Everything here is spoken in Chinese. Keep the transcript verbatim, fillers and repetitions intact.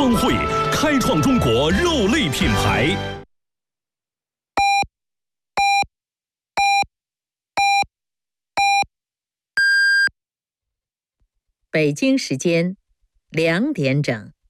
专汇，开创中国肉类品牌。 北京时间两点整。